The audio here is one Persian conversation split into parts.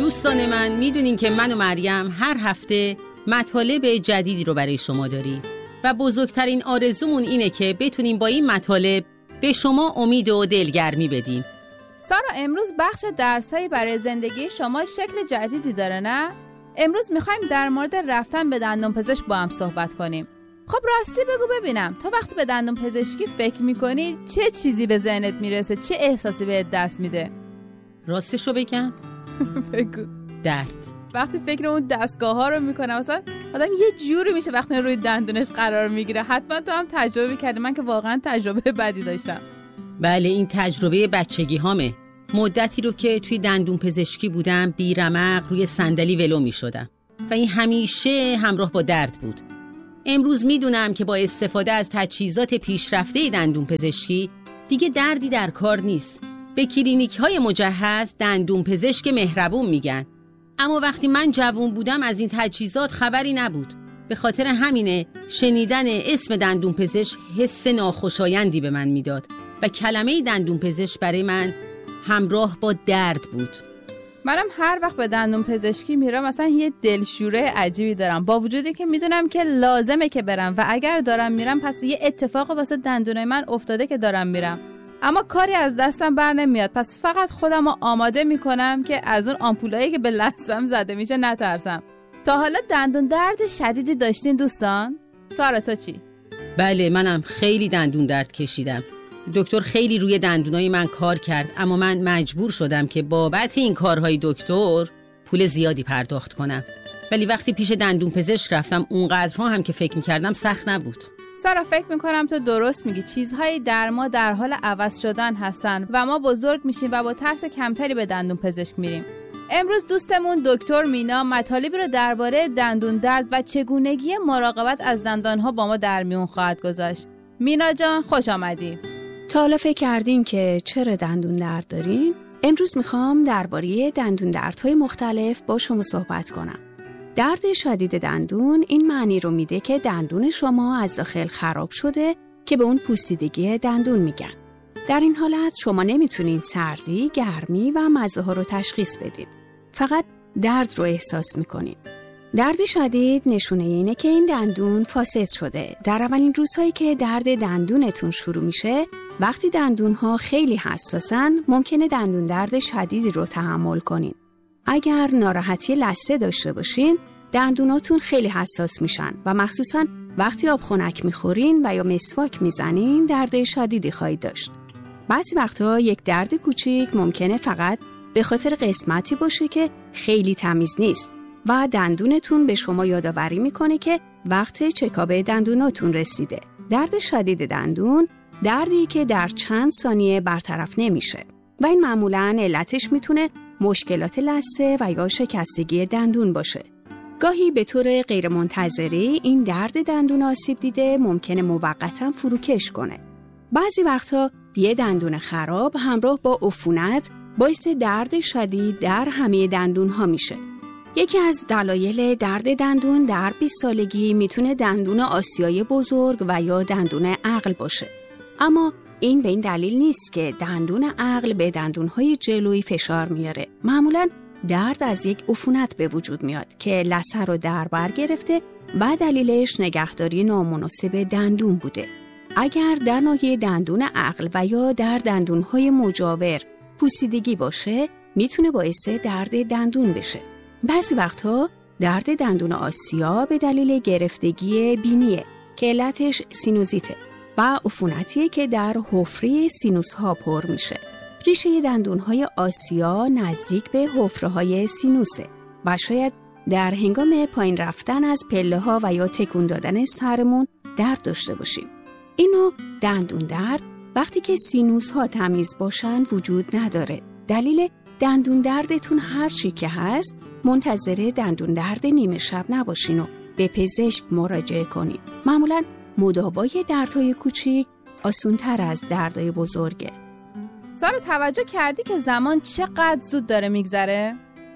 دوستان من، میدونین که من و مریم هر هفته مطالب جدیدی رو برای شما داریم و بزرگترین آرزومون اینه که بتونیم با این مطالب به شما امید و دلگرمی بدیم. سارا، امروز بخش درسایی برای زندگی شما شکل جدیدی داره نه؟ امروز میخوایم در مورد رفتن به دندون پزشک با هم صحبت کنیم. خب راستی بگو ببینم، تو وقتی به دندون پزشکی فکر میکنی چه چیزی به ذهنت میرسه؟ چه احساسی بهت دست میده؟ راستشو بگم؟ بگو. درد. وقتی فکر اون دستگاه ها رو میکنم مثلا آدم یه جوری میشه وقتی روی دندونش قرار میگیره. حتما تو هم تجربه کردی. من که واقعا تجربه بدی داشتم. بله، این تجربه بچگی هامه. مدتی رو که توی دندون پزشکی بودم بی رمق روی صندلی ولو میشدم و این همیشه همراه با درد بود. امروز میدونم که با استفاده از تجهیزات پیشرفته دندون پزشکی دیگه دردی در کار نیست. به کلینیک های مجهز دندون پزشک مهربون میگن. اما وقتی من جوان بودم از این تجهیزات خبری نبود. به خاطر همینه شنیدن اسم دندون پزشک حس ناخوشایندی به من میداد و کلمه دندون پزشک برای من همراه با درد بود. منم هر وقت به دندون پزشکی میرم مثلا یه دلشوره عجیبی دارم، با وجودی که میدونم که لازمه که برم و اگر دارم میرم پس یه اتفاق واسه دندونای من افتاده که دارم میرم. اما کاری از دستم بر نمیاد، پس فقط خودم رو آماده میکنم که از اون آمپولایی که به لثم زده میشه نترسم. تا حالا دندون درد شدیدی داشتین دوستان؟ سارا تو چی؟ بله، منم خیلی دندون درد کشیدم. دکتر خیلی روی دندونای من کار کرد، اما من مجبور شدم که بابت این کارهای دکتر پول زیادی پرداخت کنم. ولی وقتی پیش دندون پزشک رفتم اونقدرها هم که فکر میکردم سخت نبود. سارا، فکر میکنم تو درست میگی. چیزهایی در ما در حال عوض شدن هستن و ما بزرگ میشیم و با ترس کمتری به دندون پزشک میریم. امروز دوستمون دکتر مینا مطالبی رو درباره دندون درد و چگونگی مراقبت از دندانها با ما در میون خواهد گذاشت. مینا جان خوش آمدی. تا حالا فکر کردین که چرا دندون درد دارین؟ امروز میخوام درباره دندون دردهای مختلف با شما صحبت کنم. درد شدید دندون این معنی رو میده که دندون شما از داخل خراب شده که به اون پوسیدگی دندون میگن. در این حالت شما نمیتونین سردی، گرمی و مزه ها رو تشخیص بدین. فقط درد رو احساس میکنین. درد شدید نشونه اینه که این دندون فاسد شده. در اولین روزهایی که درد دندونتون شروع میشه، وقتی دندونها خیلی حساسن، ممکنه دندون درد شدیدی رو تحمل کنین. اگر ناراحتی لثه داشته باشین، دندوناتون خیلی حساس میشن و مخصوصاً وقتی آب خنک میخورین و یا مسواک میزنین درد شدیدی خواهید داشت. بعضی وقتها یک درد کوچیک ممکنه فقط به خاطر قسمتی باشه که خیلی تمیز نیست و دندونتون به شما یادآوری میکنه که وقت چکاپ دندوناتون رسیده. درد شدید دندون دردی که در چند ثانیه برطرف نمیشه و این معمولاً علتش میتونه مشکلات لثه و یا شکستگی دندون باشه. گاهی به طور غیرمنتظره این درد دندون آسیب دیده ممکنه موقتاً فروکش کنه. بعضی وقتها یه دندون خراب همراه با عفونت باعث درد شدید در همه دندون‌ها میشه. یکی از دلایل درد دندون در 20 سالگی میتونه دندون آسیای بزرگ و یا دندون عقل باشه. اما این به این دلیل نیست که دندون عقل به دندون‌های جلویی فشار میاره. معمولاً درد از یک عفونت به وجود میاد که لثه رو در بر گرفته و دلیلش نگهداری نامناسب دندون بوده. اگر در ناحیه دندون عقل و یا در دندون‌های مجاور پوسیدگی باشه، میتونه باعث درد دندون بشه. بعضی وقتها درد دندون آسیا به دلیل گرفتگی بینیه که علتش سینوزیته و عفونتیه که در حفره سینوس ها پر میشه. ریشه دندون‌های آسیا نزدیک به حفره‌های سینوسه و شاید در هنگام پایین رفتن از پله‌ها و یا تکون دادن سرمون درد داشته باشیم. اینو دندون درد وقتی که سینوس ها تمیز باشن وجود نداره. دلیل دندون دردتون هر چی که هست، منتظر دندون درد نیمه شب نباشین و به پزشک مراجعه کنین. معمولاً مداوای دردهای کوچیک آسان‌تر از دردهای بزرگه. سارا، توجه کردی که زمان چقدر زود داره میگذره؟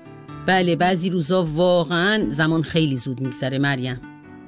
بله، بعضی روزا واقعاً زمان خیلی زود میگذره مریم.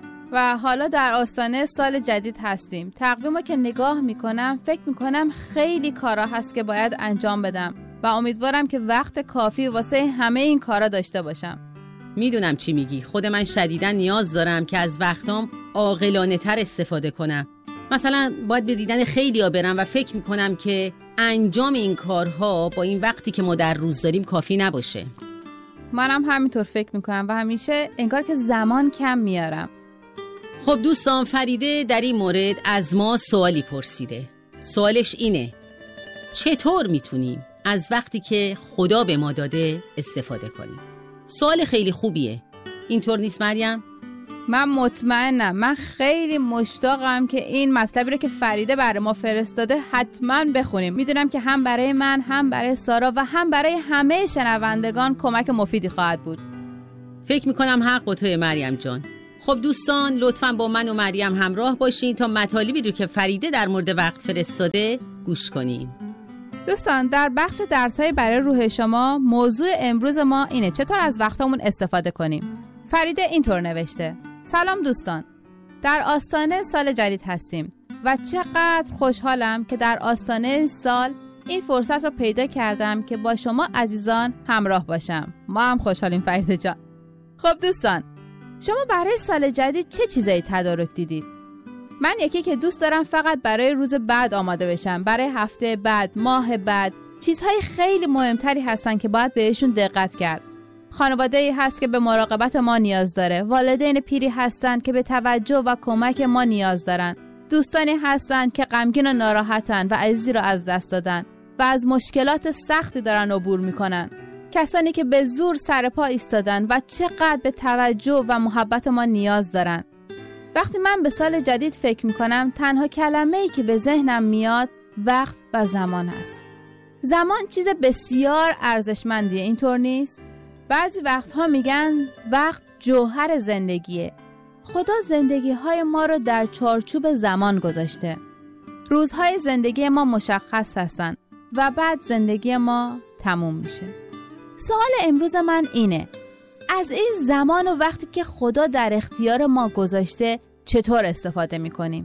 و حالا در آستانه سال جدید هستیم. تقویمو که نگاه میکنم فکر میکنم خیلی کارا هست که باید انجام بدم. و امیدوارم که وقت کافی واسه همه این کارا داشته باشم. میدونم چی میگی. خود من شدیداً نیاز دارم که از وقتام عاقلانه تر استفاده کنم. مثلا باید به دیدن خیلیا برم و فکر میکنم که انجام این کارها با این وقتی که ما در روز داریم کافی نباشه. منم همینطور فکر میکنم و همیشه انگار که زمان کم میارم. خب دوستان، فریده در این مورد از ما سوالی پرسیده. سوالش اینه: چطور میتونیم از وقتی که خدا به ما داده استفاده کنیم؟ سوال خیلی خوبیه. اینطور نیست مریم؟ من مطمئنم. من خیلی مشتاقم که این مطلبی رو که فریده برای ما فرستاده حتما بخونیم. میدونم که هم برای من، هم برای سارا و هم برای همه شنوندگان کمک مفیدی خواهد بود. فکر میکنم حق با توی مریم جان. خب دوستان، لطفاً با من و مریم همراه باشین تا مطالبی رو که فریده در مورد وقت فرستاده گوش کنیم. دوستان، در بخش درس‌های برای روح شما موضوع امروز ما اینه: چطور از وقتمون استفاده کنیم. فریده اینطور نوشته: سلام دوستان، در آستانه سال جدید هستیم و چقدر خوشحالم که در آستانه سال این فرصت رو پیدا کردم که با شما عزیزان همراه باشم. ما هم خوشحالیم فریده جان. خب دوستان، شما برای سال جدید چه چیزایی تدارک دیدید؟ من یکی که دوست دارم فقط برای روز بعد آماده بشم، برای هفته بعد، ماه بعد. چیزهای خیلی مهمتری هستن که باید بهشون دقت کرد. خانواده‌ای هست که به مراقبت ما نیاز داره، والدین پیری هستن که به توجه و کمک ما نیاز دارن، دوستانی هستن که غمگین و ناراحتن و عزیزی رو از دست دادن و از مشکلات سختی دارن عبور میکنن، کسانی که به زور سر پا ایستادن و چقدر به توجه و محبت ما نیاز دارن. وقتی من به سال جدید فکر میکنم، تنها کلمه‌ای که به ذهنم میاد وقت و زمان است. زمان چیز بسیار ارزشمندیه، اینطور نیست؟ بعضی وقتها میگن وقت جوهر زندگیه. خدا زندگی‌های ما رو در چارچوب زمان گذاشته. روزهای زندگی ما مشخص هستن و بعد زندگی ما تموم میشه. سوال امروز من اینه: از این زمان و وقتی که خدا در اختیار ما گذاشته چطور استفاده میکنیم؟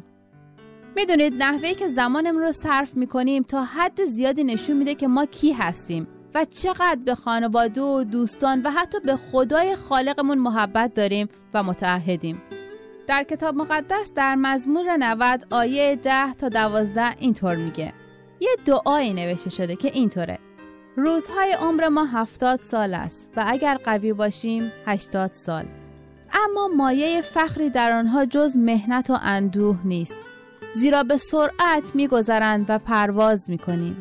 میدونید نحوهی که زمانمون رو صرف میکنیم تا حد زیادی نشون میده که ما کی هستیم و چقدر به خانواده و دوستان و حتی به خدای خالقمون محبت داریم و متعهدیم. در کتاب مقدس در مزمور 90 آیه 10 تا 12 اینطور میگه. یه دعایی نوشته شده که اینطوره: روزهای عمر ما 70 سال است و اگر قوی باشیم 80 سال. اما مایه فخری در آنها جز مهنت و اندوه نیست، زیرا به سرعت میگذرند و پرواز میکنیم.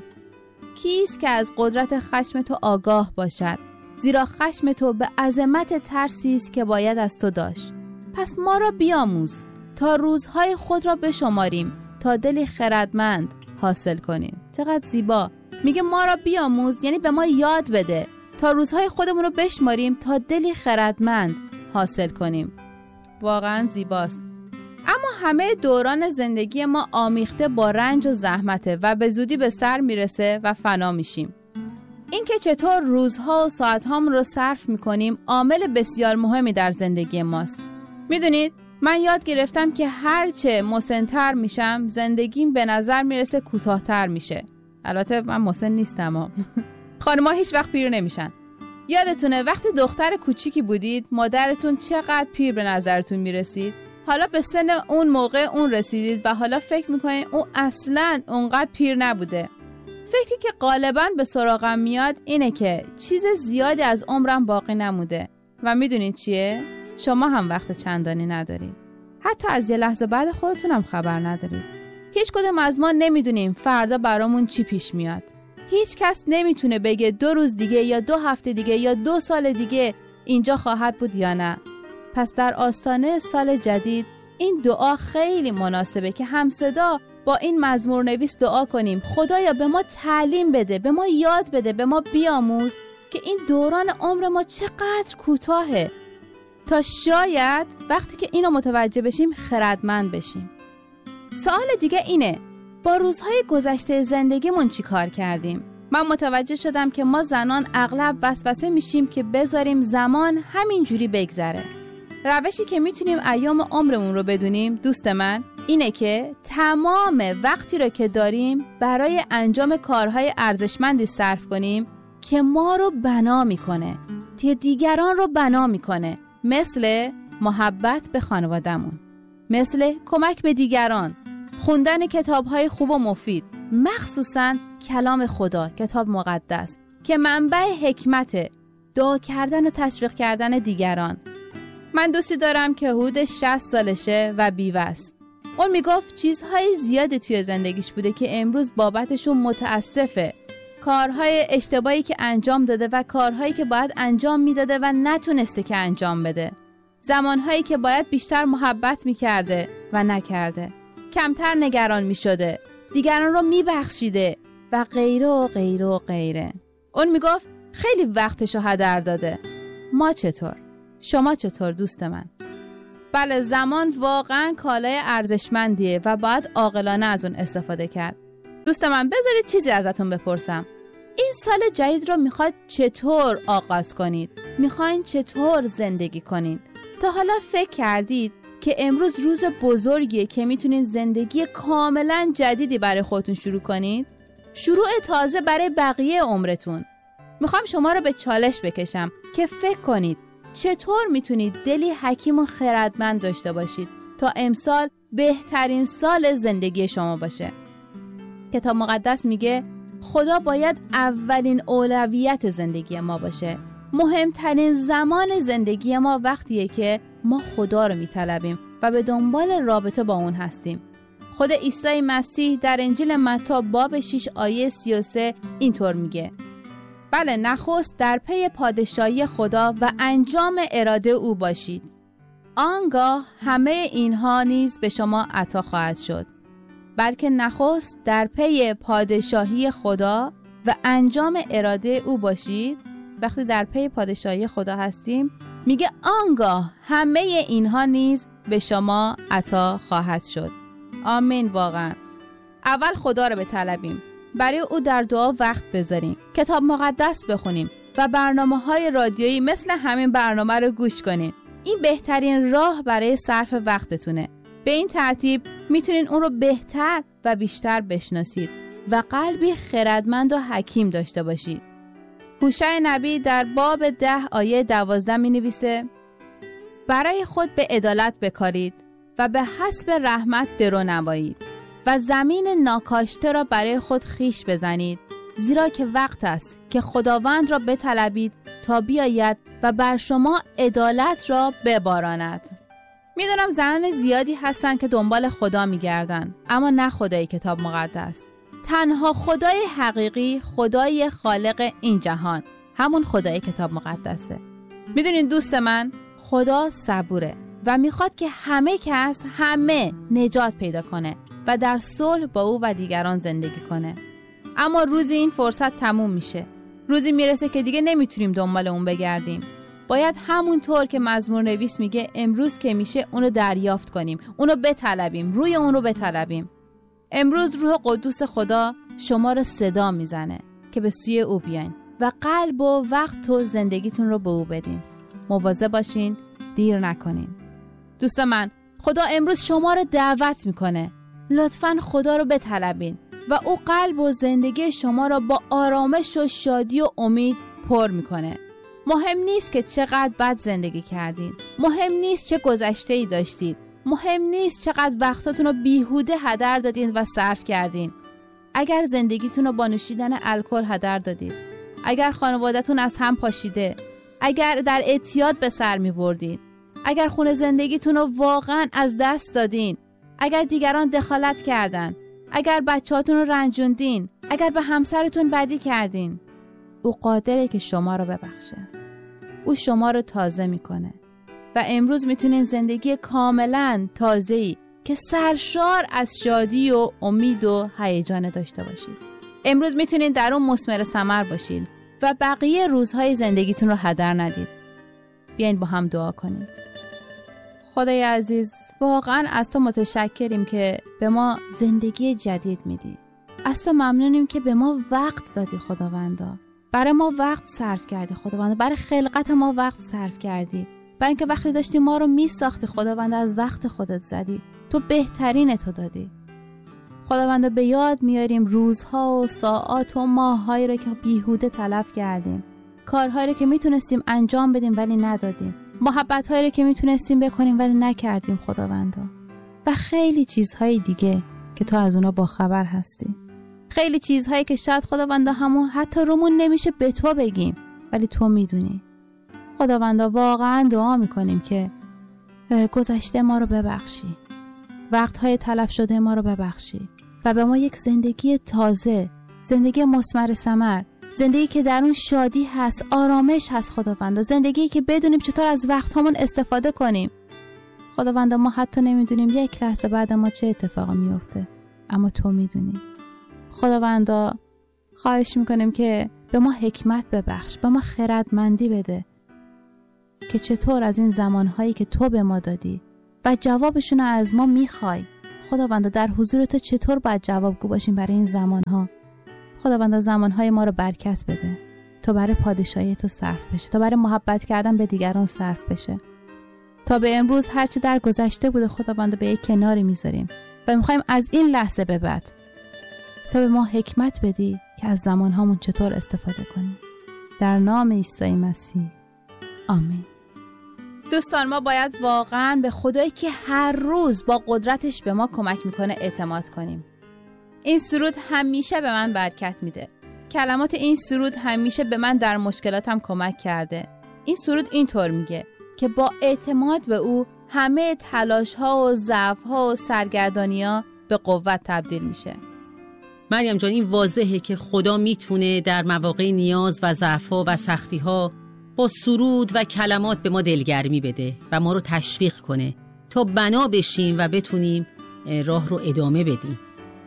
کیست که از قدرت خشم تو آگاه باشد؟ زیرا خشم تو به عظمت ترسی است که باید از تو داشت. پس ما را بیاموز تا روزهای خود را بشماریم، تا دلی خردمند حاصل کنیم. چقدر زیبا! میگه ما را بیاموز، یعنی به ما یاد بده تا روزهای خودمون رو بشماریم، تا دلی خردمند حاصل کنیم. واقعا زیباست. اما همه دوران زندگی ما آمیخته با رنج و زحمته و به زودی به سر میرسه و فنا میشیم. این که چطور روزها و ساعتهامون رو صرف میکنیم عامل بسیار مهمی در زندگی ماست. میدونید من یاد گرفتم که هرچه مسن‌تر میشم زندگیم به نظر میرسه کوتاه‌تر میشه. البته من مسن نیستم. خانم‌ها هیچ وقت پیر نمیشن. یادتونه وقتی دختر کوچیکی بودید مادرتون چقدر پیر به نظرتون میرسید؟ حالا به سن اون موقع اون رسیدید و حالا فکر میکنید اون اصلاً اونقدر پیر نبوده. فکری که غالباً به سراغم میاد اینه که چیز زیادی از عمرم باقی نموده و میدونید چیه؟ شما هم وقت چندانی ندارید. حتی از یه لحظه بعد خودتونم خبر ندارید. هیچ کدوم از ما نمیدونیم فردا برامون چی پیش میاد. هیچ کس نمیتونه بگه 2 روز دیگه یا 2 هفته دیگه یا 2 سال دیگه اینجا خواهد بود یا نه. پس در آستانه سال جدید این دعا خیلی مناسبه که همصدا با این مزمور نویس دعا کنیم: خدایا به ما تعلیم بده، به ما یاد بده، به ما بیاموز که این دوران عمر ما چقدر کوتاهه، تا شاید وقتی که اینو متوجه بشیم خردمند بشیم. سوال دیگه اینه: با روزهای گذشته زندگیمون چی کار کردیم؟ من متوجه شدم که ما زنان اغلب وسوسه میشیم که بذاریم زمان همین جوری بگذره. روشی که میتونیم ایام عمرمون رو بدونیم دوست من اینه که تمام وقتی رو که داریم برای انجام کارهای ارزشمندی صرف کنیم که ما رو بنا میکنه، که دیگران رو بنا میکنه، مثل محبت به خانواده‌مون، مثل کمک به دیگران، خوندن کتاب‌های خوب و مفید، مخصوصاً کلام خدا، کتاب مقدس که منبع حکمته، دعا کردن و تشویق کردن دیگران. من دوستی دارم که حدود 60 سالشه و بیوه است. اون میگفت چیزهای زیادی توی زندگیش بوده که امروز بابتشون متاسفه. کارهای اشتباهی که انجام داده و کارهایی که باید انجام میداده و نتونسته که انجام بده. زمانهایی که باید بیشتر محبت میکرده و نکرده. کمتر نگران میشده. دیگران رو میبخشیده و غیره و غیره و غیره. اون میگفت خیلی وقتشو هدر داده. ما چطور؟ شما چطور دوست من؟ بله، زمان واقعا کالای ارزشمندیه و باید عاقلانه از اون استفاده کرد. دوست من بذارید چیزی ازتون بپرسم. این سال جدید رو میخواد چطور آغاز کنید؟ میخواین چطور زندگی کنید؟ تا حالا فکر کردید که امروز روز بزرگیه که میتونید زندگی کاملا جدیدی برای خودتون شروع کنید؟ شروع تازه برای بقیه عمرتون. میخوام شما رو به چالش بکشم که فکر کنید چطور میتونید دلی حکیم و خردمند داشته باشید تا امسال بهترین سال زندگی شما باشه. کتاب مقدس میگه خدا باید اولین اولویت زندگی ما باشه. مهمترین زمان زندگی ما وقتیه که ما خدا رو میطلبیم و به دنبال رابطه با اون هستیم. خود عیسی مسیح در انجیل متی باب 6 آیه 33 اینطور میگه: بله، نخست در پی پادشاهی خدا و انجام اراده او باشید. آنگاه همه اینها نیز به شما عطا خواهد شد. بلکه نخست در پی پادشاهی خدا و انجام اراده او باشید. وقتی در پی پادشاهی خدا هستیم میگه آنگاه همه اینها نیز به شما عطا خواهد شد. آمین. واقعا اول خدا رو بطلبیم، برای او در دعا وقت بذاریم، کتاب مقدس بخونیم و برنامه‌های رادیویی مثل همین برنامه رو گوش کنین. این بهترین راه برای صرف وقتتونه. به این ترتیب میتونین اون رو بهتر و بیشتر بشناسید و قلبی خردمند و حکیم داشته باشید. هوشع نبی در باب 10 آیه 12 می نویسه: برای خود به عدالت بکارید و به حسب رحمت درو نمایید و زمین ناکاشته را برای خود خیش بزنید، زیرا که وقت است که خداوند را بطلبید تا بیاید و بر شما عدالت را بباراند. میدونم زنان زیادی هستن که دنبال خدا میگردن، اما نه خدای کتاب مقدس. تنها خدای حقیقی، خدای خالق این جهان، همون خدای کتاب مقدسه. میدونین دوست من، خدا صبوره و میخواد که همه کس نجات پیدا کنه و در صلح با او و دیگران زندگی کنه. اما روزی این فرصت تموم میشه. روزی میرسه که دیگه نمیتونیم دنبال اون بگردیم. باید همونطور که مزمور نویس میگه امروز که میشه اونو دریافت کنیم، اونو بطلبیم، روی اونو بطلبیم. امروز روح قدوس خدا شما رو صدا میزنه که به سوی او بیاین و قلب و وقت و زندگیتون رو به او بدین. مواظب باشین، دیر نکنین. دوست من، خدا امروز شما رو دعوت میکنه. لطفاً خدا رو بطلبین و او قلب و زندگی شما رو با آرامش و شادی و امید پر میکنه. مهم نیست که چقدر بد زندگی کردین. مهم نیست چه گذشته‌ای داشتید. مهم نیست چقدر وقتاتون رو بیهوده هدر دادین و صرف کردین. اگر زندگیتون رو با نوشیدن الکل هدر دادید، اگر خانواده‌تون از هم پاشیده، اگر در اعتیاد به سر می‌بردین، اگر خونه زندگیتون رو واقعاً از دست دادین، اگر دیگران دخالت کردن، اگر بچه‌هاتون رو رنجوندین، اگر به همسرتون بدی کردین، او قادره که شما رو ببخشه. او شما رو تازه میکنه و امروز میتونین زندگی کاملا تازه‌ای که سرشار از شادی و امید و هیجان داشته باشید. امروز میتونین در اون مثمر ثمر باشید و بقیه روزهای زندگیتون رو هدر ندید. بیاین با هم دعا کنیم. خدای عزیز، واقعا از تو متشکریم که به ما زندگی جدید میدی. از تو ممنونیم که به ما وقت دادی خداوندا. برای ما وقت صرف کردی خداوندا. برای خلقت ما وقت صرف کردی. برای اینکه وقتی داشتی ما رو میساختی خداوندا از وقت خودت زدی. تو بهترین تو دادی. خداوندا به یاد میاریم روزها و ساعات و ماه‌هایی رو که بیهوده تلف کردیم، کارهایی رو که میتونستیم انجام بدیم ولی ندادیم، محبت‌هایی رو که میتونستیم بکنیم ولی نکردیم خداوندا، و خیلی چیزهای دیگه که تو از اونا باخبر هستی. خیلی چیزهایی که شاید خداوندا همون حتی رومون نمیشه به تو بگیم ولی تو میدونی. خداوندا واقعا دعا میکنیم که گذشته ما رو ببخشی، وقتهای تلف شده ما رو ببخشی و به ما یک زندگی تازه، زندگی مثمر ثمر، زندگی که در اون شادی هست، آرامش هست خداوندا، زندگی که بدونیم چطور از وقتامون استفاده کنیم. خداوندا ما حتی نمیدونیم یک لحظه بعد ما چه اتفاقی میفته، اما تو میدونی. خداوندا خواهش میکنیم که به ما حکمت ببخش، به ما خردمندی بده که چطور از این زمانهایی که تو به ما دادی و جوابشون رو از ما میخوای، خداوندا در حضور تو چطور باید جوابگو باشیم برای این زمانها. خداوندا زمانهای ما رو برکت بده، تا برای پادشاهی تو صرف بشه، تا برای محبت کردن به دیگران صرف بشه. تا به امروز هرچی در گذشته بوده خداوندا به یک کناری میذاریم و میخوایم از این لحظه به بعد تا به ما حکمت بدی که از زمانهامون چطور استفاده کنیم. در نام عیسی مسیح آمین. دوستان، ما باید واقعاً به خدایی که هر روز با قدرتش به ما کمک میکنه اعتماد کنیم. این سرود همیشه به من برکت میده. کلمات این سرود همیشه به من در مشکلاتم کمک کرده. این سرود اینطور میگه که با اعتماد به او همه تلاش‌ها و ضعف‌ها و سرگردانی‌ها به قوت تبدیل میشه. مریم جان، این واضحه که خدا میتونه در مواقع نیاز و ضعف‌ها و سختی‌ها با سرود و کلمات به ما دلگرمی بده و ما رو تشویق کنه تا بنا بشیم و بتونیم راه رو ادامه بدیم.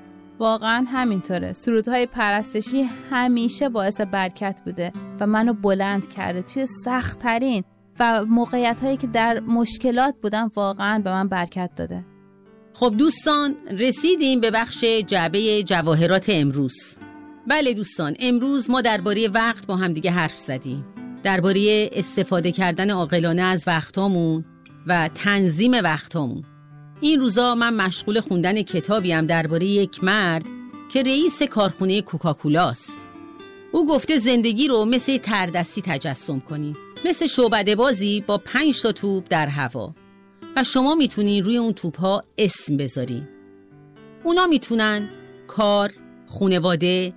واقعا همینطوره. سرودهای پرستشی همیشه باعث برکت بوده و منو بلند کرده توی سخت‌ترین و موقعیت‌هایی که در مشکلات بودم، واقعا به من برکت داده. خب دوستان، رسیدیم به بخش جعبه جواهرات امروز. بله دوستان، امروز ما درباره وقت با هم دیگه حرف زدیم، درباره استفاده کردن عاقلانه از وقتامون و تنظیم وقتامون. این روزا من مشغول خوندن کتابیم درباره یک مرد که رئیس کارخونه کوکاکولاست. او گفته زندگی رو مثل تردستی تجسم کنی، مثل شعبده بازی با 5 تا توپ در هوا، و شما میتونین روی اون توپ‌ها اسم بذارین. اونا میتونن کار، خانواده،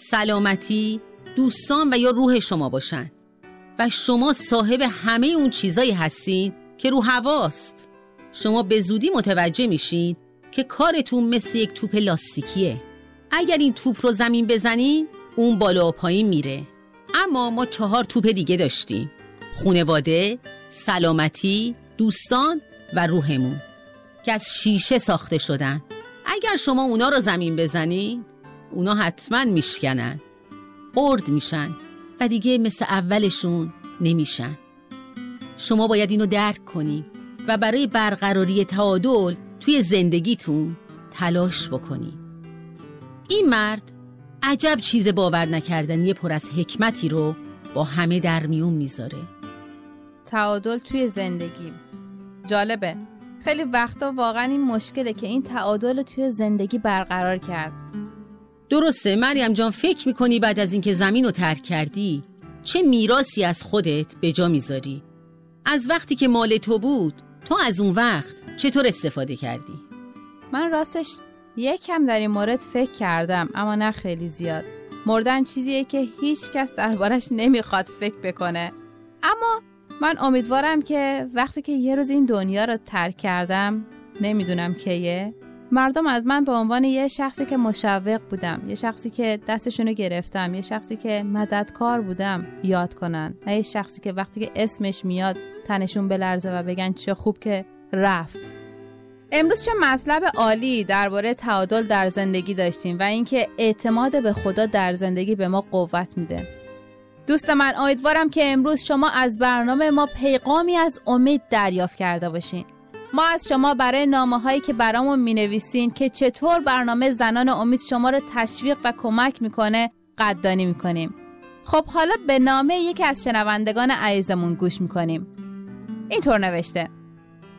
سلامتی، دوستان و یا روح شما باشن و شما صاحب همه اون چیزایی هستین که رو هواست. شما به زودی متوجه میشین که کارتون مثل یک توپ لاستیکیه. اگر این توپ رو زمین بزنین اون بالا و پایین میره. اما ما 4 توپ دیگه داشتیم: خانواده، سلامتی، دوستان و روحمون که از شیشه ساخته شدن. اگر شما اونا رو زمین بزنین اونا حتما میشکنن، خرد میشن و دیگه مثل اولشون نمیشن. شما باید اینو درک کنین و برای برقراری تعادل توی زندگیتون تلاش بکنین. این مرد عجب چیز باور نکردنی پر از حکمتی رو با همه در میون میذاره. تعادل توی زندگی جالبه. خیلی وقتا واقعا این مشکله که این تعادل رو توی زندگی برقرار کرد. درسته مریم جان، فکر میکنی بعد از اینکه زمین رو ترک کردی چه میراثی از خودت به جا میذاری؟ از وقتی که مال تو بود، تو از اون وقت چطور استفاده کردی؟ من راستش یکم در این مورد فکر کردم، اما نه خیلی زیاد. مردن چیزیه که هیچ کس دربارش نمیخواد فکر بکنه. اما من امیدوارم که وقتی که یه روز این دنیا رو ترک کردم، نمیدونم کیه، مردم از من به عنوان یه شخصی که مشوق بودم، یه شخصی که دستشونو گرفتم، یه شخصی که مددکار بودم یاد کنن، نه یه شخصی که وقتی که اسمش میاد تنشون بلرزه و بگن چه خوب که رفت. امروز چه مطلب عالی درباره تعادل در زندگی داشتیم و اینکه اعتماد به خدا در زندگی به ما قوت میده. دوست من، امیدوارم که امروز شما از برنامه ما پیغامی از امید دریافت کرده باشین. ما از شما برای نامه‌هایی که برامون می‌نویسین که چطور برنامه زنان امید شما رو تشویق و کمک میکنه قدردانی میکنیم. خب حالا به نامه یکی از شنوندگان عزیزمون گوش میکنیم. اینطور نوشته: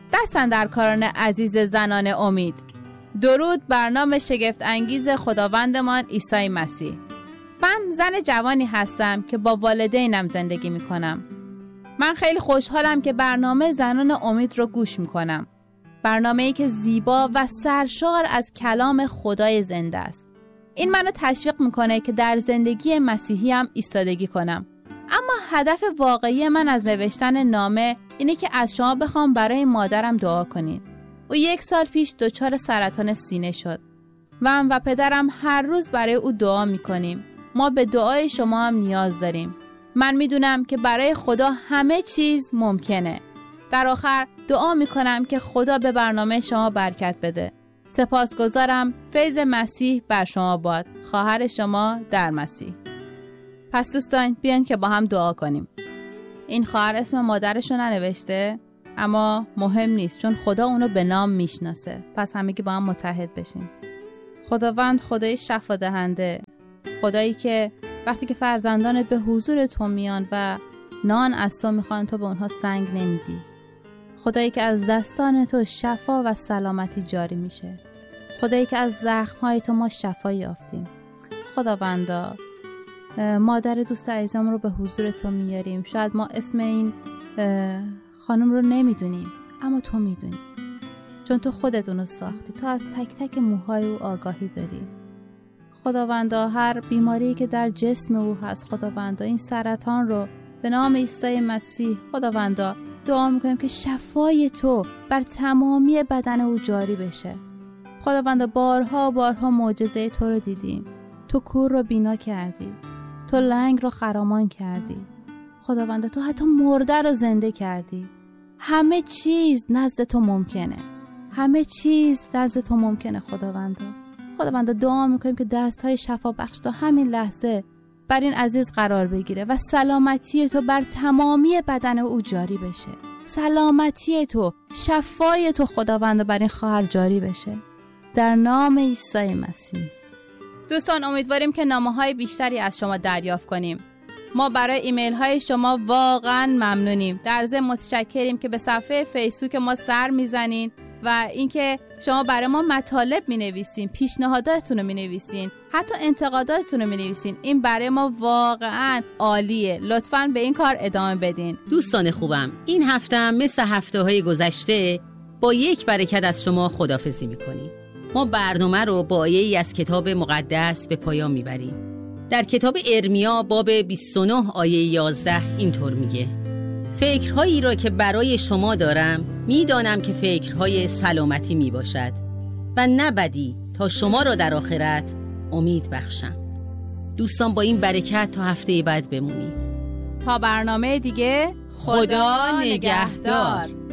دست‌اندرکاران عزیز زنان امید. درود بر نام شگفت انگیز خداوندمان عیسی مسیح. من زن جوانی هستم که با والدینم زندگی میکنم. من خیلی خوشحالم که برنامه زنان امید رو گوش میکنم. برنامه‌ای که زیبا و سرشار از کلام خدای زنده است. این منو تشویق میکنه که در زندگی مسیحی هم ایستادگی کنم. اما هدف واقعی من از نوشتن نامه اینه که از شما بخوام برای مادرم دعا کنین. او 1 سال پیش دچار سرطان سینه شد. من و پدرم هر روز برای او دعا میکنیم. ما به دعای شما هم نیاز داریم. من میدونم که برای خدا همه چیز ممکنه. در آخر دعا میکنم که خدا به برنامه شما برکت بده. سپاسگزارم. فیض مسیح بر شما باد. خواهر شما در مسیح. پس دوستان بیان که با هم دعا کنیم. این خواهر اسم مادرشو ننوشته، اما مهم نیست چون خدا اونو به نام میشناسه. پس همگی با هم متحد بشیم. خداوند خدای شفا دهنده، خدایی که وقتی که فرزندانت به حضور تو میان و نان از تو میخوان تو به اونها سنگ نمیدی. خدایی که از دستان تو شفا و سلامتی جاری میشه. خدایی که از زخمهای تو ما شفا یافتیم. خداوندا مادر دوست عزیزم رو به حضور تو میاریم. شاید ما اسم این خانم رو نمیدونیم، اما تو میدونی، چون تو خودت اونو ساختی. تو از تک تک موهای او آگاهی داری. خداوندا هر بیماری که در جسم او هست، خداوندا این سرطان رو به نام عیسی مسیح خداوندا دعا میکنیم که شفای تو بر تمامی بدن او جاری بشه. خداوندا بارها معجزه تو رو دیدیم. تو کور رو بینا کردی، تو لنگ رو خرامان کردی. خداوندا تو حتی مرده رو زنده کردی. همه چیز نزد تو ممکنه. همه چیز نزد تو ممکنه. خداوندا دعا میکنیم که دستهای شفا بخش تا همین لحظه بر این عزیز قرار بگیره و سلامتی تو بر تمامی بدن او جاری بشه. سلامتی تو، شفای تو خداوندا بر این خواهر جاری بشه. در نام عیسی مسیح. دوستان امیدواریم که نامه‌های بیشتری از شما دریافت کنیم. ما برای ایمیل های شما واقعا ممنونیم. در ضمن متشکریم که به صفحه فیسبوک ما سر میزنین و اینکه شما برای ما مطالب مینویسین، پیشنهاداتتون رو مینویسین، حتی انتقاداتتون رو مینویسین. این برای ما واقعا عالیه. لطفاً به این کار ادامه بدین. دوستان خوبم، این هفته هم مثل هفته‌های گذشته با یک برکت از شما خداحافظی میکنیم. ما برنامه رو با آیه‌ای از کتاب مقدس به پایان میبریم. در کتاب ارمیا باب 29 آیه 11 اینطور میگه: فکرهایی را که برای شما دارم میدانم که فکرهای سلامتی میباشد و نه بدی، تا شما را در آخرت امید بخشم. دوستان با این برکت تا هفته بعد بمونیم. تا برنامه دیگه، خدا نگهدار.